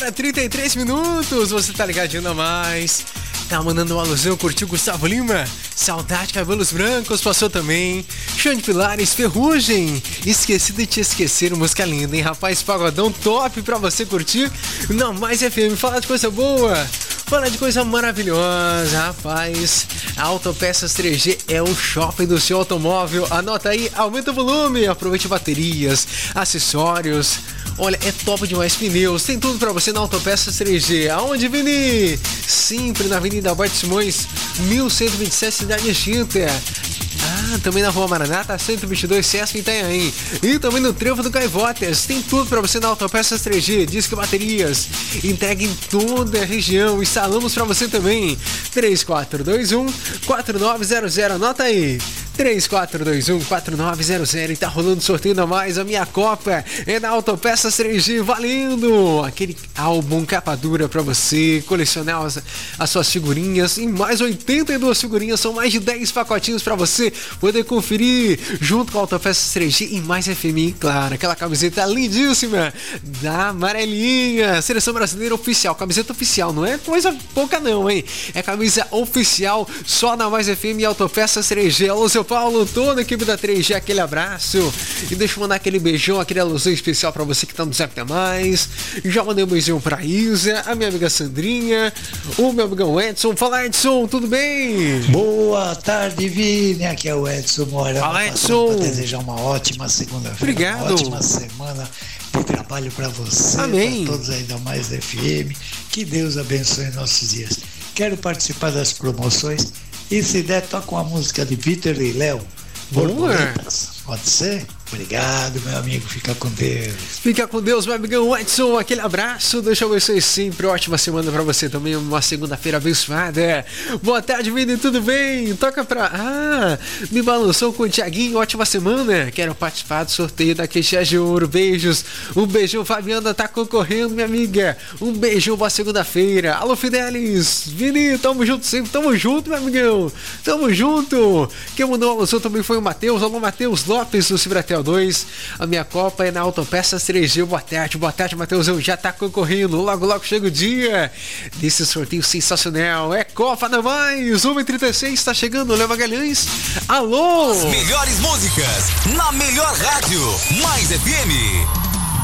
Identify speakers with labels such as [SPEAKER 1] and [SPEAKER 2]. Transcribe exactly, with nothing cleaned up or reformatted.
[SPEAKER 1] trinta e três minutos, você tá ligadinho a mais. Tá mandando uma alusão, curtiu Gustavo Lima? Saudade, cabelos brancos, passou também. Chão de Pilares, Ferrugem. Esqueci de te esquecer, música linda, hein? Rapaz, pagodão top pra você curtir. Não mais F M, fala de coisa boa. Fala de coisa maravilhosa, rapaz. A Autopeças três G é o shopping do seu automóvel. Anota aí, aumenta o volume, aproveite baterias, acessórios. Olha, é top demais, pneus, tem tudo pra você na Autopeças três G. Aonde, Vini? Sempre na Avenida Alberto Simões, mil cento e vinte e sete, Cidade Extinta. Ah, também na Rua Maranata, cento e vinte e dois, Sesc Itanhaém. E também no Trevo do Gaivotas. Tem tudo pra você na Autopeças três G, disco e baterias. Entrega em toda a região. Instalamos pra você também. três quatro dois um, quatro nove zero zero, anota aí. três quatro dois um, quatro nove zero zero e tá rolando sorteio a mais. A minha Copa é na Autopeças três G, valendo aquele álbum capa dura pra você colecionar as, as suas figurinhas. E mais oitenta e duas figurinhas, são mais de dez pacotinhos pra você poder conferir junto com a Autopeças três G e mais F M, claro, aquela camiseta lindíssima da amarelinha, Seleção Brasileira Oficial, camiseta oficial, não é coisa pouca não, hein? É camisa oficial só na Mais F M e Autopeças três G. Alô, seu Paulo, toda a equipe da três G, aquele abraço. E deixa eu mandar aquele beijão, aquele alusão especial pra você que tá no Zap da Mais. Já mandei um beijão pra Isa, a minha amiga Sandrinha, o meu amigão Edson. Fala, Edson, tudo bem?
[SPEAKER 2] Boa tarde, Vini. Aqui é o Edson Moura.
[SPEAKER 1] Fala, Edson.
[SPEAKER 2] Pra desejar uma ótima segunda-feira.
[SPEAKER 1] Obrigado.
[SPEAKER 2] Uma ótima semana de trabalho pra você.
[SPEAKER 1] Amém.
[SPEAKER 2] Pra todos aí da Mais F M. Que Deus abençoe nossos dias. Quero participar das promoções. E se der, toca uma música de Vitor e Léo. Borboletas. Pode ser? Obrigado, meu amigo. Fica com Deus.
[SPEAKER 1] Fica com Deus, meu amigão Edson. Aquele abraço. Deixa eu abençoe sempre. Ótima semana pra você também. Uma segunda-feira abençoada. Boa tarde, Vini. Tudo bem? Toca pra... Ah, me balançou com o Thiaguinho. Ótima semana. Quero participar do sorteio da Queixas de Ouro. Beijos. Um beijão. Fabiana tá concorrendo, minha amiga. Um beijão. Boa segunda-feira. Alô, Fidelis. Vini, tamo junto sempre. Tamo junto, meu amigão. Tamo junto. Quem mandou a alusão também foi o Matheus. Alô, Matheus Lopes do Cibratel dois. A minha Copa é na Autopeças três G. Boa tarde, boa tarde, Matheus. Eu já tá concorrendo. Logo, logo chega o dia desse sorteio sensacional. É Copa na Mais. uma e trinta e seis, tá chegando. Léo Magalhães. Alô!
[SPEAKER 3] As melhores músicas na melhor rádio. Mais F M.